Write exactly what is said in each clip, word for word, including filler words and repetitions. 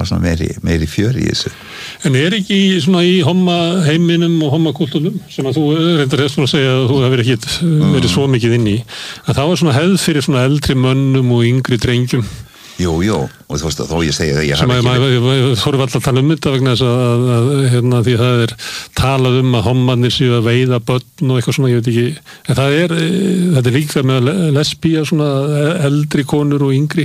var svona meiri, meiri fjör í þessu. En er ekki svona í homma heiminum og homma kultúrnum sem að þú reyndar hefst svona að segja að þú hefur ekki verið mm. svo mikið inn í, að það var svona hefð fyrir svona eldri mönnum og yngri drengjum? Jú, jú, og þú veist, þó ég segi það, ég hafa ekki... Sem að ég þorfi alltaf að tala um þetta vegna þess að, að, að hérna, því það er talað um að hommarnir séu að veiða börn og eitthvað svona, ég veit ekki, en það er, þetta er líka með lesbía, svona eldri konur og yngri,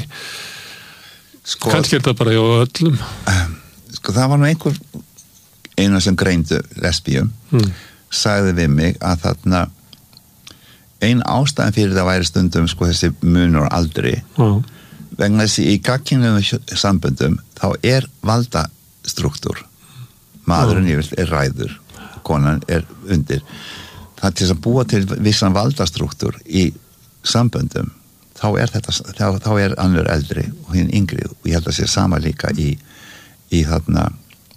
sko, kannski er það bara hjá öllum. Sko, það var nú einhver, einu sem greindu lesbíum, hmm. sagði við mig að þarna, ein ástæðan fyrir það væri stundum, sko, þessi munur aldri, hmm. vegna þessi í gagnkynhneigðum samböndum þá er valdastruktúr, maðurinn mm. er ræður, konan er undir. Það til að búa til vissan valdastruktúr í samböndum, þá er þetta þá, þá er annar eldri og hinn yngri, og ég held að sé sama líka í í þarna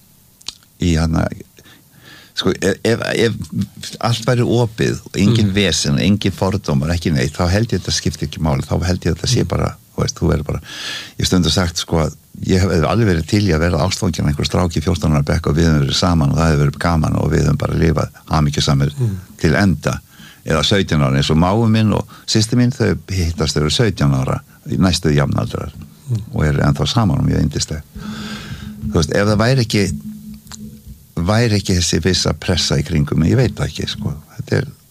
í þarna sko, ef, ef allt væri opið og engin mm. vesen og engin fordómar, ekki neitt, þá held ég þetta skiptir ekki máli, þá held ég þetta sé bara Veist, þú verður bara, ég stundu sagt sko að ég hef alveg verið til í að verða ástfangin einhver stráki fjórtán ára bekk og við höfum verið saman og það hefur verið gaman og við höfum bara lifað hamingjusamir mm. til enda eða sautján ára eins og máu minn og systir mín, þau hittast þau eru sautján ára næstu jafnaldrar mm. og eru ennþá saman og mjög yndisleg. Þú veist, ef það væri ekki væri ekki þessi vissa pressa í kringum, ég veit það ekki sko, þetta er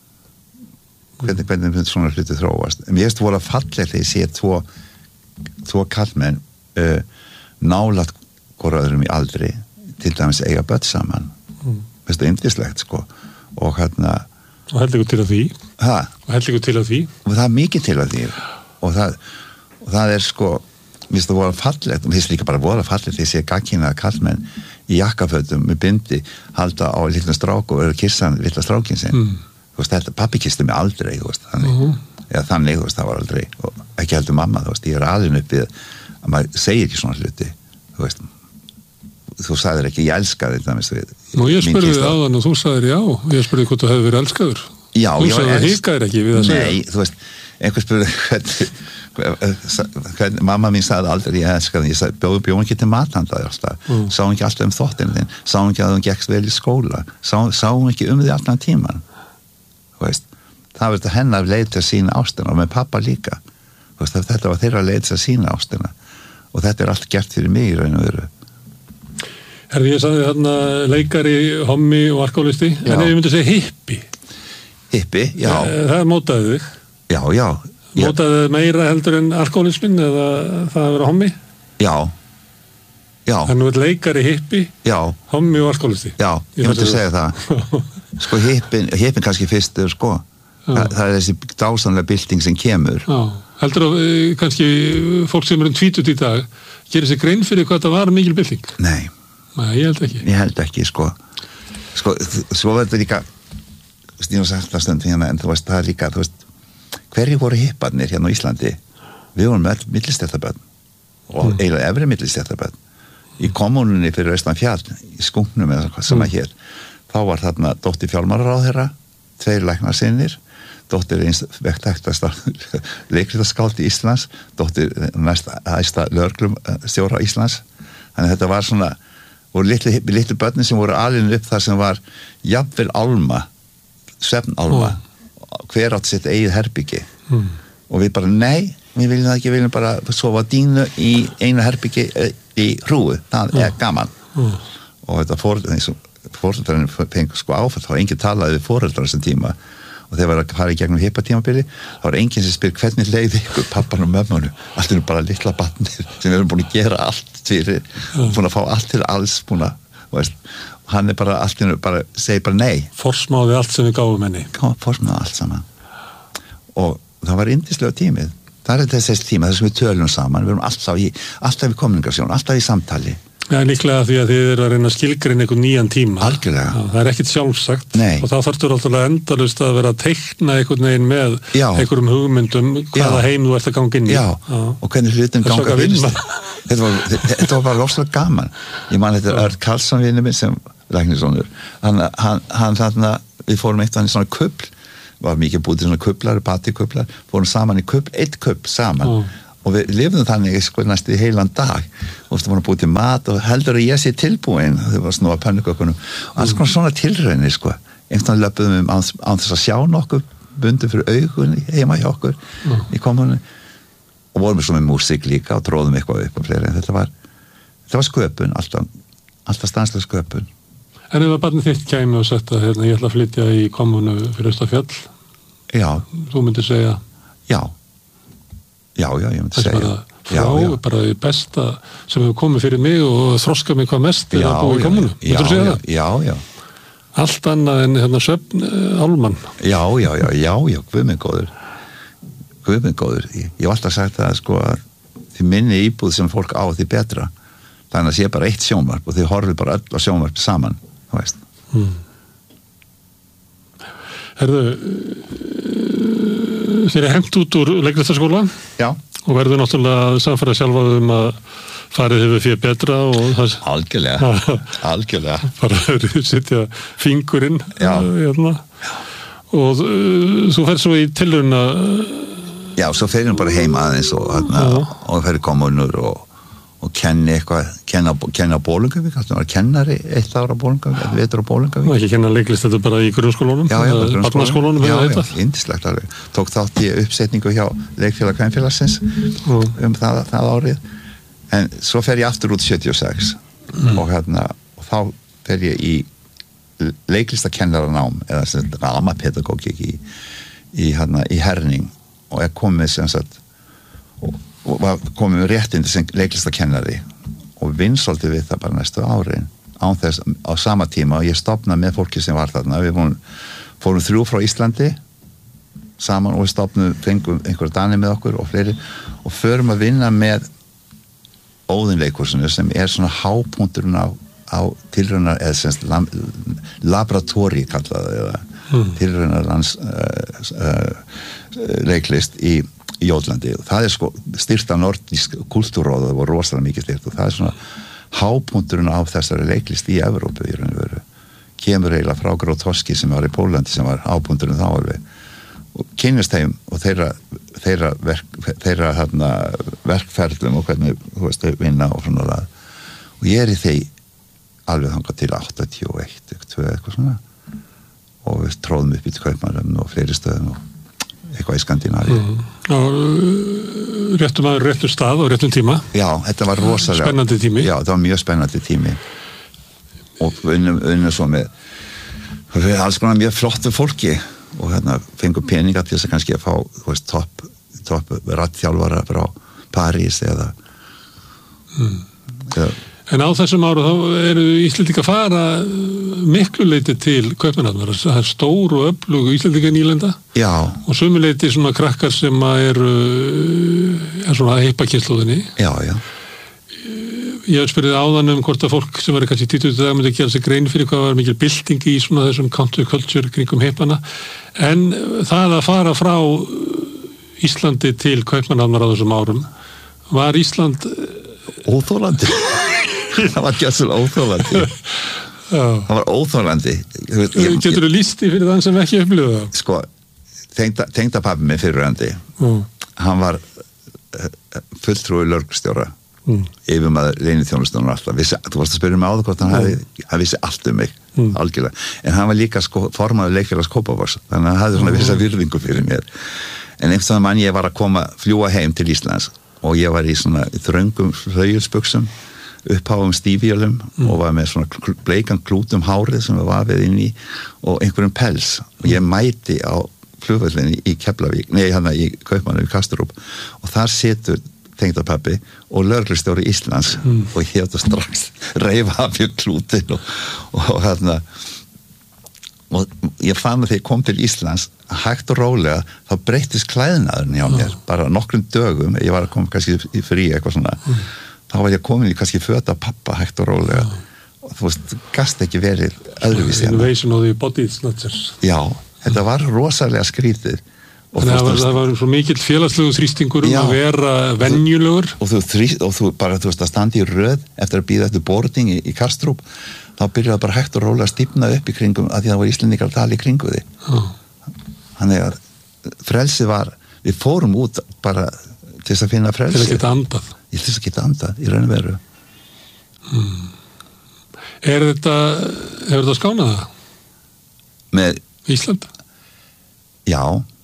hvernig, hvernig svona hluti þróast. En ég veist voru að falla þegar ég sé tvo, tvo kallmenn uh, nálægt hvora öðrum í aldri, til dæmis eiga börn saman. Mm. Veist það yndislegt, sko. Og hérna... Og held ykkur til að því. Hæ? Og held ykkur til að því. Og það er mikið til að því. Og það, og það er sko, mér finnst það voru að fallegt, og mér finnst líka bara voru að fallegt þegar ég sé gagnkynhneigða kallmenn í jakkafötum með bindi halda á lítinn strák og vera kissan litla strákin sinn. Mm. Þú veist, þetta, pappi kisti mig aldrei, þú veist, þannig, uh-huh. eða þannig, þú veist, það var aldrei, og ekki heldur mamma, þú veist, ég er alveg upp við að maður segir ekki svona hluti, þú veist, þú sagðir ekki, ég elska þetta, við, Nú, ég spurði þið áðan og þú sagðir já, ég spurði hvort þú hefði verið elskaður. Já, þú ég sagði að hikaðir ekki við að nei, segja. Nei, þú veist, einhver spurði hvernig, hvernig, mamma mín sagði aldrei, ég elskaði, ég sagði, bjóð, bjóð ekki til mathandað alltaf, mm. sá hún ekki alltaf um þottinu þinn, sá hún ekki að hún gekkst vel í skóla, sá, sá hún ekki um því allan tíman. Veist, það var þetta hennar leið til að sína ástina og með pappa líka veist, þetta var þeirra leið til að sína ástina og þetta er allt gert fyrir mig í raun og veru. Herði, ég sagði þarna leikari, hommi og alkoholisti, en ef ég myndi segja hippi hippi, já það mótaði þig já, já mótaði þig meira heldur en alkoholismin eða það að vera hommi já, já þannig að leikari, hippi, já. Hommi og alkoholisti já, ég myndi segja það sko hippin, hippin kannski fyrstur sko Þa, það er þessi dásamlega bylting sem kemur já. Heldur að kannski fólk sem er um tvítut í dag gerir sér grein fyrir hvað það var mikil bylting? Nei. Nei, ég held ekki ég held ekki sko sko, svo verður þetta líka ég var sagt það stundum hérna en þú veist það er líka þú veist, hverju voru hipparnir hérna á Íslandi við vorum með millistéttabörn og mm. eiginlega efri millistéttabörn í kommununni fyrir austan fjall í Skunknum eða hvað sem að hér þá var þarna dóttir fjármálaráðherra tveir læknarsinnir dóttir eins vekktæktasta leikritaskáld í Íslands dóttir næst æsta lögreglum stjóra Íslands þannig þetta var svona voru litlu, litlu börnin sem voru alin upp þar sem var jafnvel álma svefnálma oh. hver átt sitt eigið herbyggi mm. og við bara nei við viljum það ekki, við viljum bara sofa dínu í einu herbyggi í hrúu það oh. er gaman oh. og þetta fór eins og fóreldrarinn fengur sko áfall þá enginn talaði við fóreldrar þessum tíma og þegar var að fara í gegnum hippatímabili þá var enginn sem spyr hvernig leið ykkur pappan og mömmunum, allt er bara litla barnir sem við erum búin að gera allt fyrir mm. búin að fá allt til alls búin að, veist, og hann er bara allt bara, segir bara nei forsmáði allt sem við gáum henni forsmáði allt saman og það var yndislega tímið það er þessi tíma þar sem við tölum saman við erum alltaf í, alltaf í kommunikasjón alltaf í samtali Já, líklega því að þið eru að reyna að skilgreina einhvern nýjan tíma. Algjörlega. Já, það er ekkert sjálfsagt. Nei. Og þá þarftur alltaf endalaust að vera að teikna einhvern veginn með Já. einhverjum hugmyndum hvaða Já. heim þú ert að ganga inn í. Já, Já. og hvernig hlutum ganga fyrir. Þetta var, þetta var bara rosalega gaman. Ég man þetta er Örn Karlsson vinur minn sem læknisónur. Hann, hann, hann þarna, við fórum eitt hann í svona kubl, var mikið búið til svona kublar, batikublar, fórum saman í kubl, eitt kubl saman. Já. og við lifðum þannig sko næst í heilan dag og þú vorum búið til mat og heldur að ég sé tilbúin þau var snúa pönnukökunum og alls konar svona tilraunir sko einhvern veginn löpuðum við án, án þess að sjá nokkuð bundum fyrir augun heima hjá okkur mm. í kommunu og vorum við svo með músík líka og tróðum eitthvað upp og fleiri en þetta var, þetta var sköpun alltaf, alltaf stanslega sköpun. En ef að barnið þitt kæmi og sagt að hérna, ég ætla að flytja í kommunu fyrir Austafjall já. Þú myndir segja já, já, já, ég myndi segja frá, já, já. Bara því besta sem hefur komið fyrir mig og þroskað mig hvað mest er að búa í kommunu já, já, já, já, já allt annað en hérna svefn uh, álmann já, já, já, já, já, guð minn góður guð minn góður ég, ég hef alltaf sagt það sko að því minni íbúð sem fólk á því betra þannig að sé bara eitt sjónvarp og þið horfið bara öll á sjónvarp saman þú veist hmm. Herðu þér er hent út úr leiklistaskóla já og verður náttúrulega að samfæra sjálfa um að farið hefur fyrir betra og það algjörlega, algjörlega bara að setja fingurinn já hérna. Og uh, þú fer svo í tilraun að já, svo fer ég bara heima aðeins og, hérna, og fer í kommunur og og kenni eitthvað, kenna, kenna Bolungarvík, það var kennari eitt ára Bolungarvík, vetur á Bolungarvík. Ekki kenna leiklist, þetta bara í grunnskólunum? Já, já, grunnskólunum. Já, já, yndislegt alveg. Tók þátt í uppsetningu hjá Leikfélag Kvenfélagsins mm. um það, það árið. En svo fer ég aftur út sjötíu og sex mm. og hérna, og þá fer ég í leiklistakennaranám, eða sem ramapedagógik í, í, hérna, í Herning og er komið sem sagt, og og var komið með réttindi sem leiklistakennari og vinn svolítið við það bara næstu árin án þess á sama tíma og ég stofnaði með fólki sem var þarna við fórum, fórum þrjú frá Íslandi saman og við stofnum fengum einhverja dani með okkur og fleiri og förum að vinna með Óðinleikursinu sem er svona hápunkturinn á, á tilraunar eða semst laboratóri kallaði eða hmm. tilraunar lands uh, uh, leiklist í í Jótlandi og það er sko styrt af nordísk kultúrróð og það voru rosalega mikið styrt og það er svona hápunkturinn á þessari leiklist í Evrópu í raun og veru kemur eiginlega frá Grotowski sem var í Pólandi sem var hápunkturinn þá alveg og kynnist þeim og þeirra þeirra, verk, þeirra hérna, verkferðlum og hvernig þú veist vinna og svona það og ég er í þeim alveg þangað til áttatíu og eitt eitthvað svona og við tróðum upp í Kaupmannahöfn og fleiri stöðum og eitthvað í Skandinavíu. Mm. Og réttum aður réttum stað og réttum tíma. Já, þetta var rosalega. Spennandi tími. Já, þetta var mjög spennandi tími. Og unnum, unnum svo með, með alls konar mjög flottu fólki og hérna fengum peninga til þess að kannski að fá, þú veist, topp topp rattþjálfara frá París eða mm. eða En á þessum áru þá eru Íslendingar að fara miklu leiti til Kaupmannahafnar. Það er stór og öflug Íslendingar nýlenda. Já. Og sömuleiti svona krakkar sem eru er svona heipakynnslóðinni. Já, já. Ég hef spyrðið áðan um hvort að fólk sem verið kannski títuð dag myndi að gera sig grein fyrir hvað var mikil bylting í svona þessum counterculture kringum heipana. En það að fara frá Íslandi til Kaupmannahafnar á þessum árum var Ísland óþólandi. Það var gæslega óþólandi. Það var óþólandi. Getur þú lísti fyrir þann sem ekki upplifðu það? Sko, tengda, tengda pabbi mig fyrirhandi. Mm. Hann var fulltrúi lögreglustjóra. Mm. Yfirmaður leyniþjónustunum alltaf. Vissi, þú varst að spyrja mig á það hvort hann mm. hafi, hann vissi allt um mig. Mm. Algjörlega. En hann var líka sko, formaður leikfélags Kópavogs. Þannig að hann hafði svona mm. vissa virðingu fyrir mér. En einhvern mann ég var að koma, fljúa heim til Íslands og ég var í svona þröngum flauelsbuxum uppháum stífjölum mm. og var með svona bleikan klútum hárið sem var vafið inn í og einhverjum pels og ég mæti á flugvöllinni í Keflavík, nei hann í Kaupmannahöfn í Kastrup og þar situr tengdapabbi og lögreglustjóri Íslands mm. og ég hefði strax reifa af mjög klútin og, og hérna og ég fann að þegar ég kom til Íslands hægt og rólega þá breyttist klæðnaðurinn hjá mér mm. bara nokkrum dögum, ég var að koma kannski í frí eitthvað svona mm. þá var ég komin í kannski föt af pappa hægt og rólega ja. Og þú veist, gast ekki verið öðruvísi hérna. Innovation of the body snatchers. Já, þetta var rosalega skrítið. Og það var, það var svo mikill félagslegu þrýstingur um já, að vera venjulegur. Og þú, þrý, og þú bara, þú veist, að standi í röð eftir að bíða eftir boarding í, í Kastrup, þá byrjaði bara hægt og rólega að stífna upp í kringum að því það var Íslendingar að tala í kringu því. Já. Þannig að frelsið var, við fórum út bara til þess að finna frelsi. Til að geta andað. Til þess að geta andað, í raun og veru. Hmm. Er þetta, hefur þetta skánað það? Með Ísland? Já.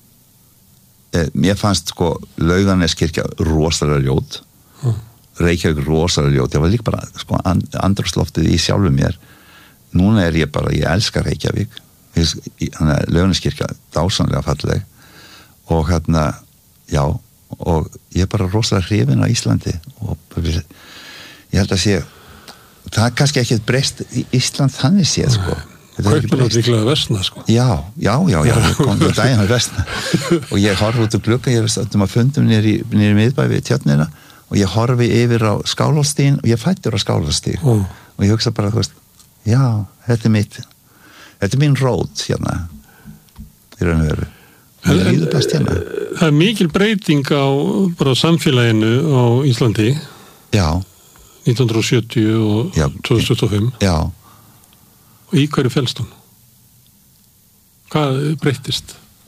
Eh, mér fannst sko Laugarneskirkja rosalega ljót. Hmm. Reykjavík rosalega ljót. Ég var líka bara sko and, andrúmsloftið í sjálfum mér. Núna er ég bara, ég elskar Reykjavík. Laugarneskirkja, dásamlega falleg. Og hérna, já, og ég er bara rosalega hrifinn á Íslandi og ég held að sé það er kannski ekki breyst í Ísland þannig séð sko Kaupin átt líklega versna sko já, já, já, já, ég kom til daginn að versna og ég horfi út úr glugga ég er stöndum að fundum nýri í miðbæ við tjörnina og ég horfi yfir á Skálholtsstíginn og ég fættur á Skálholtsstíg mm. og ég hugsa bara, þú veist, já, þetta er mitt þetta er mín rót hérna í raun og veru En, en, það er mikil breyting á bara samfélaginu á Íslandi já nítján hundruð sjötíu og já, tvö þúsund tuttugu og fimm já. Og í hverju fellst hún? Hvað breytist?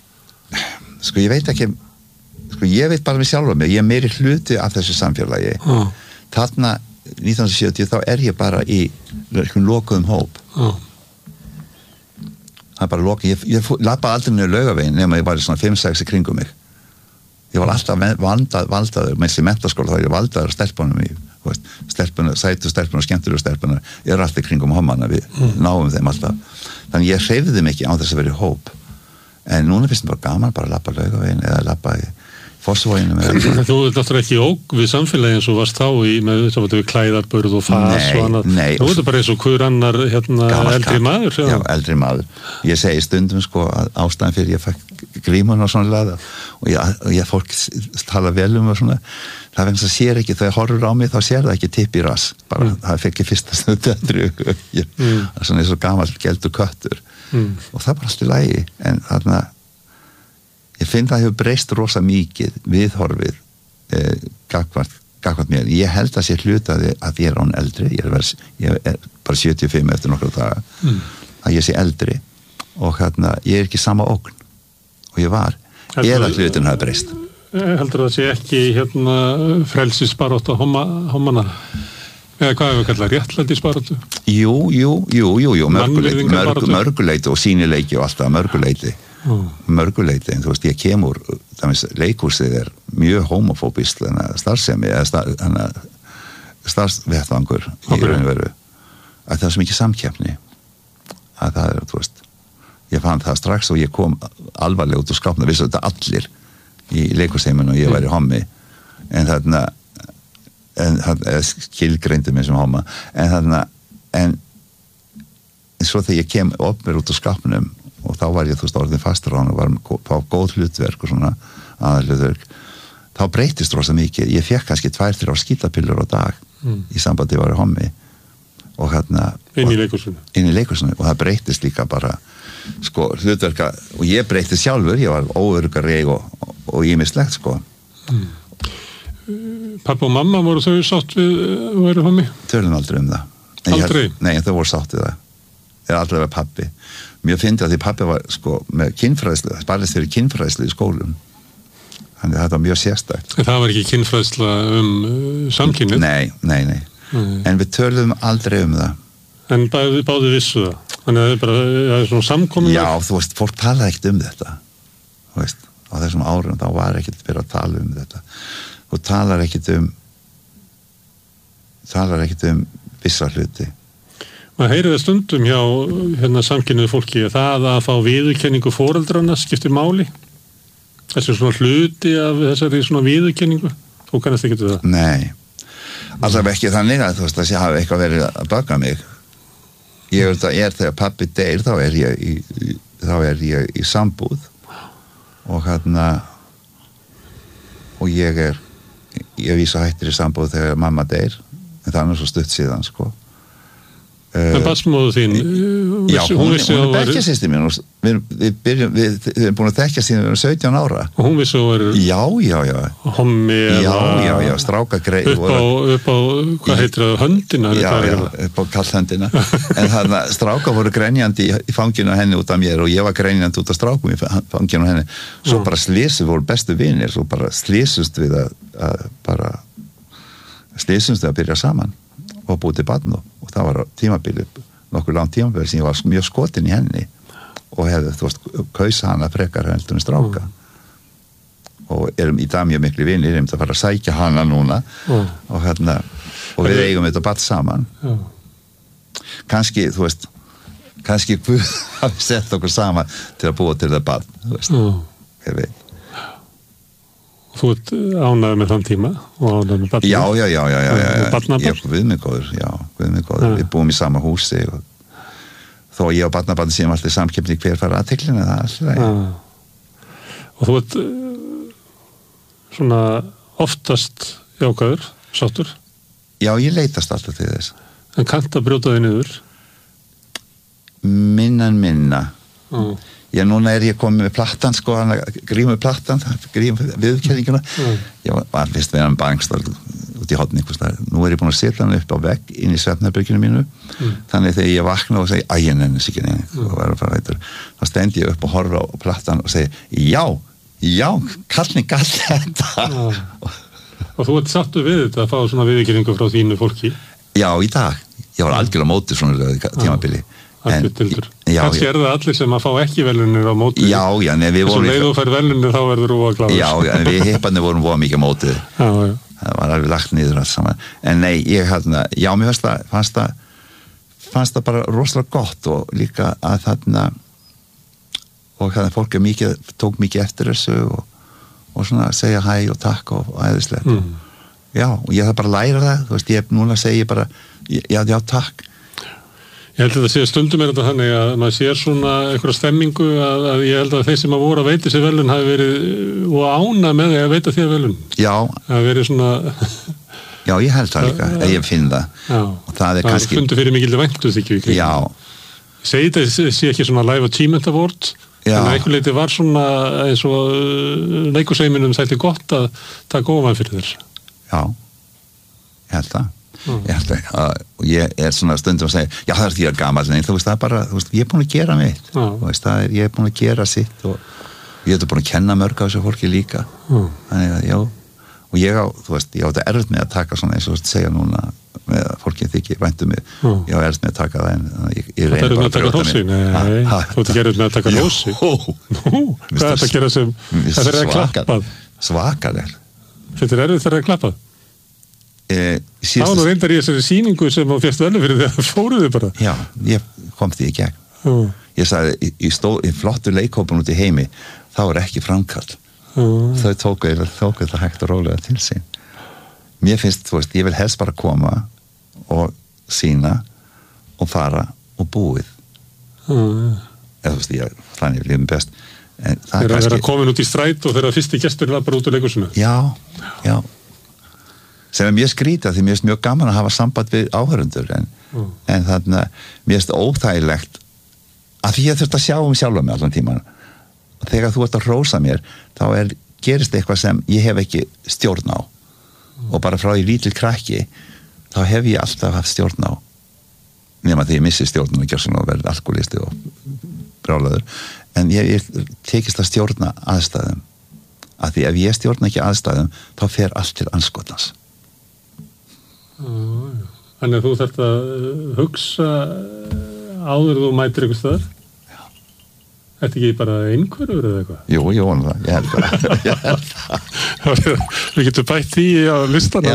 Sko ég veit ekki sko ég veit bara með sjálfa mig ég er meiri hluti af þessu samfélagi ah. þarna nítján hundruð sjötíu þá er ég bara í lokuðum hóp ah. það er bara lokið, ég, ég lappaði aldrei niður Laugaveginn nema ég var í svona fimm sex í kringum mig ég var alltaf vandað, valdaður með þessi menntaskóla þá er ég valdaður stelpunum í stelpunum, sætu stelpunum og skemmtur stelpunum, ég er alltaf í kringum homana við mm. náum þeim alltaf þannig ég hreyfði mig ekki á þess að vera í hóp en núna finnst mér bara gaman bara að lappa Laugaveginn eða lappa í Fossvoginum Þú ert náttúrulega ekki óg við samfélagi eins og varst þá í með þess að við klæðarbörð og fas nei, og annað nei, þú ert bara eins og hver annar hérna, eldri maður já, eldri maður ég segi stundum sko að ástæðan fyrir ég fæk grímun og svona laða og ég, og ég fólk tala vel um og svona það er eins að sér ekki, þegar horfur á mig þá sér það ekki tipp í rass bara mm. það fekk ég fyrsta stundu mm. það er svona eins og gamall geldur köttur mm. og það er bara allt í lagi en þarna ég finn það hefur breyst rosa mikið viðhorfið eh, gagvart, gagvart mér. Ég held að sé hlutaði að ég er án eldri, ég er, vers, ég er bara sjötíu og fimm eftir nokkru daga, mm. að ég sé eldri og hérna, ég er ekki sama ógn og ég var, eða hlutin hafi breyst. Heldur það sé ekki hérna frelsisbarátt á homma, hommana? Eða hvað hefur kallað réttlætisbaráttu? Jú, jú, jú, jú, jú mörguleiti, mörg, mörguleiti og sínileiki og alltaf mörguleiti. Mm. mörguleiti, en þú veist, ég kemur leikhúsið er mjög homofóbist þannig að starfsemi eða starfsvettvangur í raun og veru að það er svo mikið samkeppni að það er, þú veist ég fann það strax og ég kom alvarlega út úr skápna, vissu þetta allir í leikhúsheiminu og ég væri hommi en þarna en það skilgreindi mig sem homma en þarna en svo þegar ég kem upp mér út úr skápnum og þá var ég, þú veist, orðin fastur á hann og var á góð hlutverk og svona aðalhlutverk, þá breytist rosa mikið, ég fekk kannski tvær, þrjár skítapillur á dag mm. í sambandi að vera hommi og hérna inn í leikhúsinu inn í leikhúsinu og það breytist líka bara sko hlutverka og ég breytist sjálfur, ég var óöruggar reyg og, og ímislegt sko mm. Pappa og mamma voru þau sátt við að vera hommi? Tölum aldrei um það Aldrei? Held, nei, þau voru sátt við það það er aldrei að vera pappi mjög fyndi að því pappi var sko með kynfræðslu, barðist fyrir kynfræðslu í skólum þannig að þetta var mjög sérstakt en það var ekki kynfræðsla um uh, samkynið? Nei, nei, nei mm. en við töluðum aldrei um það en báði, báði vissu það þannig að það er bara, það er svona samkomin já, þú veist, fólk talaði ekkert um þetta þú veist, á þessum árum þá var ekkert verið að tala um þetta og talar ekkert um talar ekkert um vissa hluti maður heyrir það stundum hjá hérna, samkynniðu fólki að það að fá viðurkenningu foreldrana skiptir máli þessi svona hluti af þessari svona viðurkenningu þú kannast ekki til það? Nei, alltaf ekki þannig að þú veist að ég hafi eitthvað verið að baka mig ég er, er þegar pappi deyr þá er ég í, í, þá er ég í sambúð og hérna og ég er ég vísa hættir í sambúð þegar mamma deyr en það er svo stutt síðan sko En barsmóðu þín, já, vissi, hún, hún vissi hún er að var... bekkjarsystir mín og við, við, byrjum, við, við erum búin að þekkja síðan við erum sautján ára. Og hún vissi að var... Já, já, já. Hommi Já, eða... já, já, strákagreið. Upp á, upp á, hvað heitir það, höndina? Já, já, upp á kallhöndina. En þannig að stráka voru grenjandi í, í fanginu á henni út af mér og ég var grenjandi út af strákum í fanginu á henni. Svo bara slísum voru bestu vinir, svo bara slísumst við að, að bara slísumst við að byrja saman og búið til barn og, og það var tímabilið nokkur langt tímabili sem ég var mjög skotin í henni og hefði, þú veist, kausa hana frekar heldur en stráka mm. og erum í dag mjög miklu vinir, erum að fara að sækja hana núna mm. og hérna og við eigum þetta bara saman mm. kannski, þú veist kannski Guð hafi sett okkur saman til að búa til það barn, þú veist mm. ég veit Þú ert ánægður með þann tíma og ánægður með barnið. Já, já, já, já, já, já. Barnabarn? Já, Guð mig góður, já, Guð mig góður. Við búum í sama húsi og þó ég og barnabarn séum alltaf samkeppni hver fara aðteklina, það er alltaf. Já. Og þú ert svona oftast jákvæður, sáttur? Já, ég leitast alltaf til þess. En kannt að brjóta þig niður? Minna en minna. Já. Já, núna er ég komið með plattan, sko, grímum með plattan, grímum viðurkenninguna. Mm. Ég var fyrst við hann bangstal út í horni einhvers staðar. Nú er ég búin að setja hann upp á vegg inn í svefnherberginu mínu. Mm. Þannig þegar ég vakna og segi, æ, ég nenni sig ekki neina, mm. og verður bara veitur, þá stendi ég upp og horfa á plattan og segi, já, já, kallni gall þetta. Mm. Og þú ert sattu við þetta að fá svona viðurkenningu frá þínu fólki? Já, í dag. Ég var algjörlega mótið svona tímabili. En, já, kannski er það allir sem að fá ekki velunir á mótið já, já, nei, við vorum þess að leið og fær velunir þá verður þú að gláða já, já, en við hipparnir vorum voða mikið mótið já, já. Það var alveg lagt niður allt saman en nei, ég hérna, já, mér fannst það fannst það, fannst það bara rosalega gott og líka að þarna og hérna fólk er mikið tók mikið eftir þessu og, og svona segja hæ og takk og, og æðislegt mm. já, og ég þarf bara að læra það þú veist, ég núna segi ég bara já, já, takk Ég held að það sé stundum er þetta þannig að maður sér svona einhverja stemmingu að, að ég held að þeir sem að voru að veita sér velun hafi verið og ána með því að veita þér velun. Já. Það hafi verið svona... Já, ég held það líka, að ég finn það. Já. Og það er kannski... Það fundur fyrir mikilvæg væntu þykju í kring. Já. Segi þetta sé ekki svona live achievement award, en að einhver leiti var svona eins og leikuseiminum þætti gott að taka ofan fyrir þér. Já, ég held það. Mm. Ég held að, og ég er svona stundum að segja, já það er því að gamall en þú veist það er bara, þú veist, ég er búin að gera mitt mm. þú veist, það er, ég er búin að gera sitt og ég er búin að kenna mörg á þessu fólki líka mm. þannig að, já, og ég á þú veist, ég á þetta erfitt með að taka svona eins og þú segja núna, með að fólki þykir væntu mig, mm. ég á erfitt með að taka það en ég, ég reynir bara að brjóta mig Nei, þú ert ekki erfitt með að taka rósi Nú, hvað er þetta að gera sem það er að klappað Svakaleg Þetta er erfitt þegar að klappað Eh, það var nú reyndar í þessari sýningu sem þú fjast velum fyrir því að fóruðu bara já, ég kom því í gegn mm. ég sagði, í, í, stó, í flottu leikhópun út í heimi, þá er ekki framkall mm. þau tóku þetta hægt og rólega til sín mér finnst, þú veist, ég vil helst bara koma og sína og fara og búið mm. eða þú veist, ég, þannig lífum best en það er kannski... að komin út í stræt og þeirra fyrsti gestur var bara út úr leikusinu já, já sem er mjög skrítið því mér finnst mjög gaman að hafa samband við áhörundur en, mm. en þannig að mér finnst óþægilegt að því ég þurft að sjá um sjálfa mig allan tíman og þegar þú ert að hrósa mér þá er, gerist eitthvað sem ég hef ekki stjórn á mm. og bara frá ég lítill krakki þá hef ég alltaf haft stjórn á nema því ég missi stjórn og gjör svona og verður alkoholisti og brjálaður en ég, ég tekist að stjórna aðstæðum að því ef ég stjórna ekki aðstæðum þá fer allt til anskotans Þannig að þú þarft að hugsa áður þú mætir einhvers staðar Þetta ekki bara einhverjur eða eitthvað? Jú, ég vona það, ég held það Ég held það Við getum bætt því á listan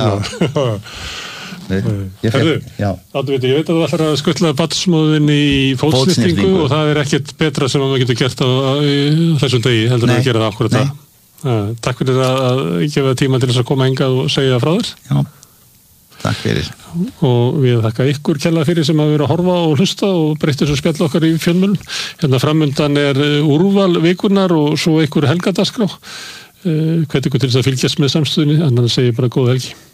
Herðu, áttu veit ég veit að þú ætlar að skuttla batsmóðin í fótsnýstingu og það er ekkert betra sem maður getur gert á, á þessum degi heldur en að gera það akkurat það Takk fyrir að gefa tíma til þess að koma hingað og segja frá þér Já Takk fyrir. Og við þakka ykkur kærlega fyrir sem að vera að horfa og hlusta og breytta svo spjall okkar í fjölmjölum. Hérna framundan er úrval vikunar og svo ykkur helgadaskrá. Hvet ykkur til þess að fylgjast með samstöðunni, annan segi bara góða helgi.